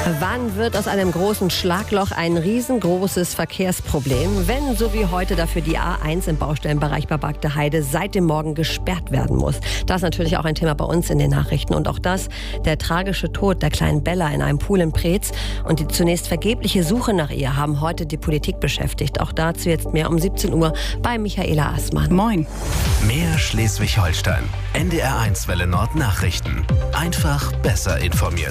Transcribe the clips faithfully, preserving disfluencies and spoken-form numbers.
Wann wird aus einem großen Schlagloch ein riesengroßes Verkehrsproblem, wenn so wie heute dafür die A eins im Baustellenbereich bei Bagde Heide seit dem Morgen gesperrt werden muss? Das ist natürlich auch ein Thema bei uns in den Nachrichten. Und auch das, der tragische Tod der kleinen Bella in einem Pool in Preetz und die zunächst vergebliche Suche nach ihr haben heute die Politik beschäftigt. Auch dazu jetzt mehr um siebzehn Uhr bei Michaela Assmann. Moin. Mehr Schleswig-Holstein. N D R eins Welle Nord Nachrichten. Einfach besser informiert.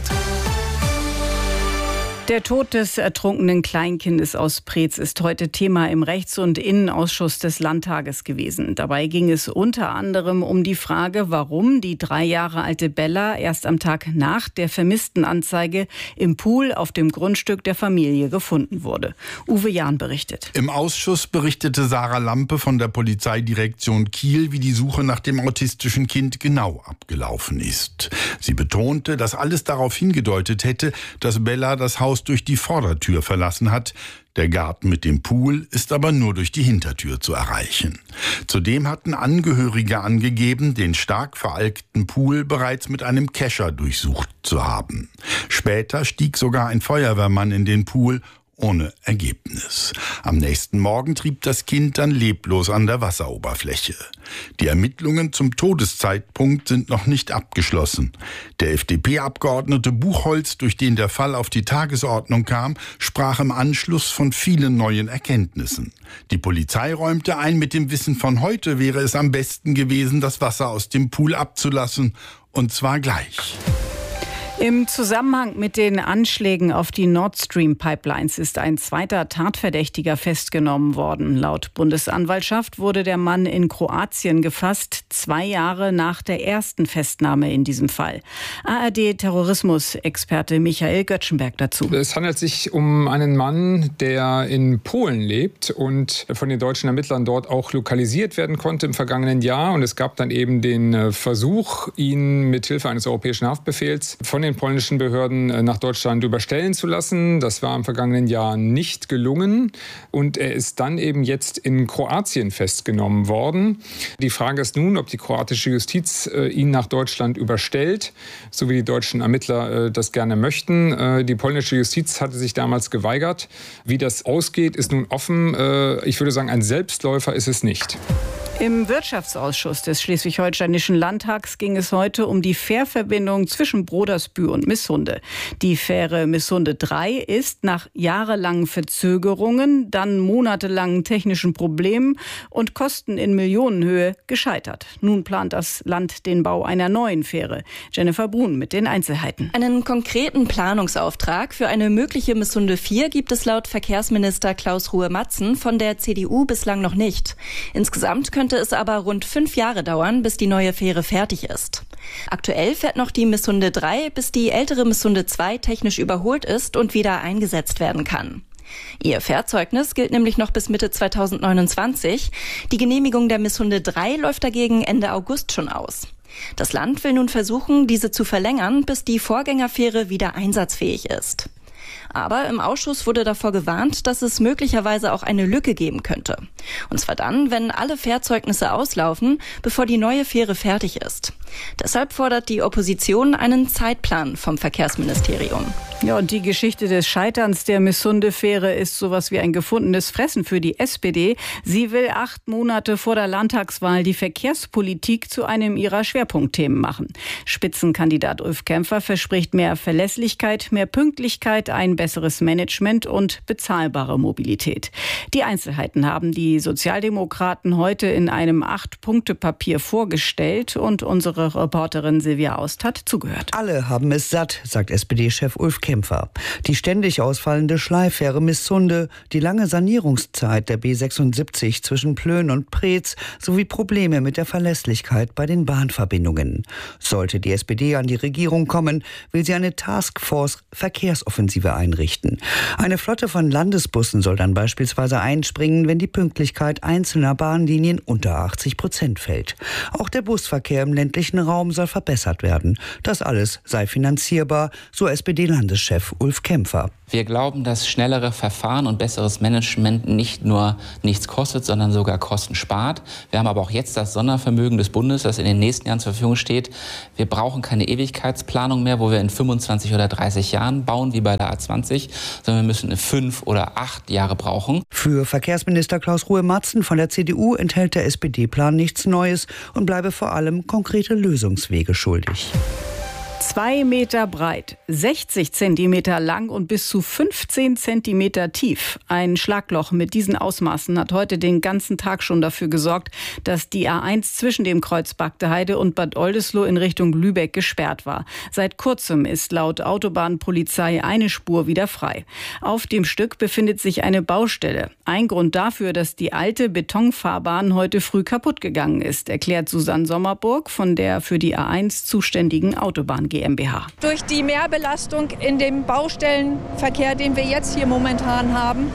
Der Tod des ertrunkenen Kleinkindes aus Preetz ist heute Thema im Rechts- und Innenausschuss des Landtages gewesen. Dabei ging es unter anderem um die Frage, warum die drei Jahre alte Bella erst am Tag nach der vermissten Anzeige im Pool auf dem Grundstück der Familie gefunden wurde. Uwe Jahn berichtet. Im Ausschuss berichtete Sarah Lampe von der Polizeidirektion Kiel, wie die Suche nach dem autistischen Kind genau abgelaufen ist. Sie betonte, dass alles darauf hingedeutet hätte, dass Bella das Haus durch die Vordertür verlassen hat. Der Garten mit dem Pool ist aber nur durch die Hintertür zu erreichen. Zudem hatten Angehörige angegeben, den stark veralkten Pool bereits mit einem Kescher durchsucht zu haben. Später stieg sogar ein Feuerwehrmann in den Pool, ohne Ergebnis. Am nächsten Morgen trieb das Kind dann leblos an der Wasseroberfläche. Die Ermittlungen zum Todeszeitpunkt sind noch nicht abgeschlossen. Der F D P-Abgeordnete Buchholz, durch den der Fall auf die Tagesordnung kam, sprach im Anschluss von vielen neuen Erkenntnissen. Die Polizei räumte ein, mit dem Wissen von heute wäre es am besten gewesen, das Wasser aus dem Pool abzulassen, und zwar gleich. Im Zusammenhang mit den Anschlägen auf die Nord Stream Pipelines ist ein zweiter Tatverdächtiger festgenommen worden. Laut Bundesanwaltschaft wurde der Mann in Kroatien gefasst, zwei Jahre nach der ersten Festnahme in diesem Fall. A R D-Terrorismusexperte Michael Göttschenberg dazu. Es handelt sich um einen Mann, der in Polen lebt und von den deutschen Ermittlern dort auch lokalisiert werden konnte im vergangenen Jahr. Und es gab dann eben den Versuch, ihn mit Hilfe eines europäischen Haftbefehls von den polnischen Behörden nach Deutschland überstellen zu lassen. Das war im vergangenen Jahr nicht gelungen und er ist dann eben jetzt in Kroatien festgenommen worden. Die Frage ist nun, ob die kroatische Justiz äh, ihn nach Deutschland überstellt, so wie die deutschen Ermittler äh, das gerne möchten. Äh, die polnische Justiz hatte sich damals geweigert. Wie das ausgeht, ist nun offen. Äh, ich würde sagen, ein Selbstläufer ist es nicht. Im Wirtschaftsausschuss des Schleswig-Holsteinischen Landtags ging es heute um die Fährverbindung zwischen Brodersbü und Missunde. Die Fähre Missunde drei ist nach jahrelangen Verzögerungen, dann monatelangen technischen Problemen und Kosten in Millionenhöhe gescheitert. Nun plant das Land den Bau einer neuen Fähre. Jennifer Brun mit den Einzelheiten. Einen konkreten Planungsauftrag für eine mögliche Missunde vier gibt es laut Verkehrsminister Klaus Ruhe-Matzen von der C D U bislang noch nicht. Insgesamt könnte es aber rund fünf Jahre dauern, bis die neue Fähre fertig ist. Aktuell fährt noch die Missunde drei, bis die ältere Missunde zwei technisch überholt ist und wieder eingesetzt werden kann. Ihr Fährzeugnis gilt nämlich noch bis Mitte zweitausendneunundzwanzig. Die Genehmigung der Missunde drei läuft dagegen Ende August schon aus. Das Land will nun versuchen, diese zu verlängern, bis die Vorgängerfähre wieder einsatzfähig ist. Aber im Ausschuss wurde davor gewarnt, dass es möglicherweise auch eine Lücke geben könnte. Und zwar dann, wenn alle Fährzeugnisse auslaufen, bevor die neue Fähre fertig ist. Deshalb fordert die Opposition einen Zeitplan vom Verkehrsministerium. Ja, und die Geschichte des Scheiterns der Missunde-Fähre ist sowas wie ein gefundenes Fressen für die S P D. Sie will acht Monate vor der Landtagswahl die Verkehrspolitik zu einem ihrer Schwerpunktthemen machen. Spitzenkandidat Ulf Kämpfer verspricht mehr Verlässlichkeit, mehr Pünktlichkeit, ein besseres Management und bezahlbare Mobilität. Die Einzelheiten haben die Sozialdemokraten heute in einem Acht-Punkte-Papier vorgestellt und unsere Reporterin Silvia Aust hat zugehört. Alle haben es satt, sagt S P D-Chef Ulf Kämpfer. Die ständig ausfallende Schleiffähre Missunde, die lange Sanierungszeit der B sechsundsiebzig zwischen Plön und Preetz sowie Probleme mit der Verlässlichkeit bei den Bahnverbindungen. Sollte die S P D an die Regierung kommen, will sie eine Taskforce Verkehrsoffensive einrichten. Eine Flotte von Landesbussen soll dann beispielsweise einspringen, wenn die Pünktlichkeit einzelner Bahnlinien unter achtzig Prozent fällt. Auch der Busverkehr im ländlichen Raum soll verbessert werden. Das alles sei finanzierbar, so S P D-Landeschef Ulf Kämpfer. Wir glauben, dass schnellere Verfahren und besseres Management nicht nur nichts kostet, sondern sogar Kosten spart. Wir haben aber auch jetzt das Sondervermögen des Bundes, das in den nächsten Jahren zur Verfügung steht. Wir brauchen keine Ewigkeitsplanung mehr, wo wir in fünfundzwanzig oder dreißig Jahren bauen, wie bei der A zwanzig, sondern wir müssen fünf oder acht Jahre brauchen. Für Verkehrsminister Klaus-Ruhe Matzen von der C D U enthält der S P D-Plan nichts Neues und bleibe vor allem konkrete Lösungswege schuldig. Zwei Meter breit, sechzig Zentimeter lang und bis zu fünfzehn Zentimeter tief. Ein Schlagloch mit diesen Ausmaßen hat heute den ganzen Tag schon dafür gesorgt, dass die A eins zwischen dem Kreuz Bagdeheide und Bad Oldesloe in Richtung Lübeck gesperrt war. Seit kurzem ist laut Autobahnpolizei eine Spur wieder frei. Auf dem Stück befindet sich eine Baustelle. Ein Grund dafür, dass die alte Betonfahrbahn heute früh kaputt gegangen ist, erklärt Susanne Sommerburg von der für die A eins zuständigen Autobahn GmbH. Durch die Mehrbelastung in dem Baustellenverkehr, den wir jetzt hier momentan haben,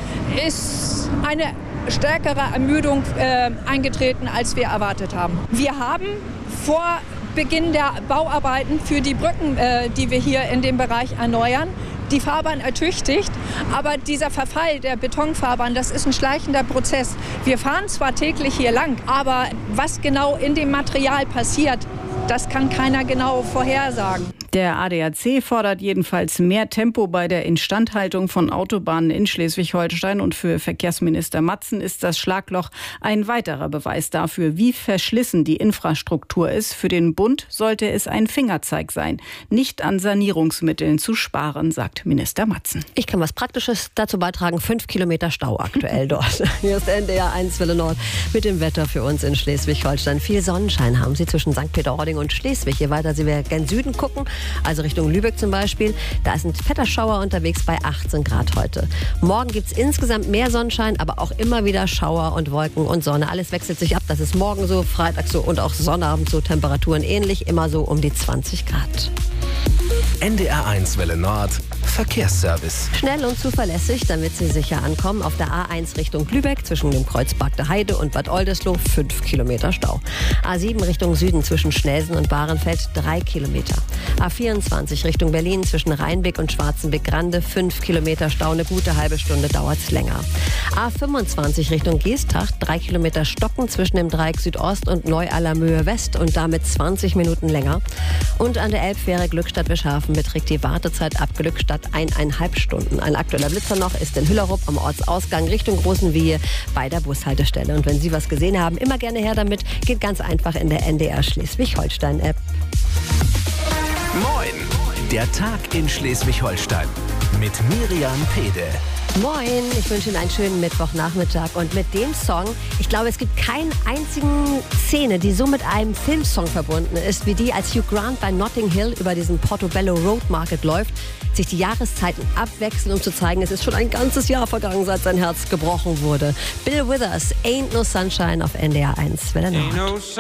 ist eine stärkere Ermüdung äh, eingetreten, als wir erwartet haben. Wir haben vor Beginn der Bauarbeiten für die Brücken, äh, die wir hier in dem Bereich erneuern, die Fahrbahn ertüchtigt, aber dieser Verfall der Betonfahrbahn, das ist ein schleichender Prozess. Wir fahren zwar täglich hier lang, aber was genau in dem Material passiert, das kann keiner genau vorhersagen. Der A D A C fordert jedenfalls mehr Tempo bei der Instandhaltung von Autobahnen in Schleswig-Holstein. Und für Verkehrsminister Matzen ist das Schlagloch ein weiterer Beweis dafür, wie verschlissen die Infrastruktur ist. Für den Bund sollte es ein Fingerzeig sein, nicht an Sanierungsmitteln zu sparen, sagt Minister Matzen. Ich kann was Praktisches dazu beitragen. Fünf Kilometer Stau aktuell dort. Hier ist N D R eins Welle Nord mit dem Wetter für uns in Schleswig-Holstein. Viel Sonnenschein haben Sie zwischen Sankt Peter-Ording und Schleswig. Je weiter Sie gen Süden gucken, also Richtung Lübeck zum Beispiel, da ist ein fetter Schauer unterwegs bei achtzehn Grad heute. Morgen gibt es insgesamt mehr Sonnenschein, aber auch immer wieder Schauer und Wolken und Sonne. Alles wechselt sich ab. Das ist morgen so, Freitag so und auch Sonnabend so. Temperaturen ähnlich, immer so um die zwanzig Grad. N D R eins Welle Nord Verkehrsservice. Schnell und zuverlässig, damit Sie sicher ankommen. Auf der A eins Richtung Lübeck zwischen dem Kreuz Bagdeheide und Bad Oldesloe fünf Kilometer Stau. A sieben Richtung Süden zwischen Schnelsen und Bahrenfeld drei Kilometer. A vierundzwanzig Richtung Berlin zwischen Rheinbeck und Schwarzenbeck-Grande fünf Kilometer Stau. Eine gute halbe Stunde dauert es länger. A fünfundzwanzig Richtung Geesthacht drei Kilometer Stocken zwischen dem Dreieck Südost und Neu-Allermöhe West und damit zwanzig Minuten länger. Und an der Elbfähre Glückstadt-Bischhafen beträgt die Wartezeit ab Glückstadt eineinhalb Stunden. Ein aktueller Blitzer noch ist in Hüllerup am Ortsausgang Richtung Großenwiehe bei der Bushaltestelle. Und wenn Sie was gesehen haben, immer gerne her damit. Geht ganz einfach in der N D R Schleswig-Holstein-App. Moin! Der Tag in Schleswig-Holstein mit Miriam Pede. Moin, ich wünsche Ihnen einen schönen Mittwochnachmittag und mit dem Song, ich glaube, es gibt keine einzige Szene, die so mit einem Filmsong verbunden ist, wie die, als Hugh Grant bei Notting Hill über diesen Portobello Road Market läuft, sich die Jahreszeiten abwechseln, um zu zeigen, es ist schon ein ganzes Jahr vergangen, seit sein Herz gebrochen wurde. Bill Withers, Ain't No Sunshine auf N D R eins Welle Nord.